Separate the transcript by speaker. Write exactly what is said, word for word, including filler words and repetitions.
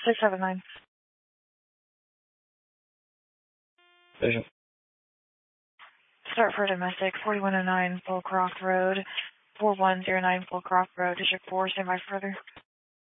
Speaker 1: six seven nine.
Speaker 2: Vision.
Speaker 1: Start for domestic, forty-one oh nine Fullcroft Road, four one zero nine Fullcroft Road, District four, stand by further.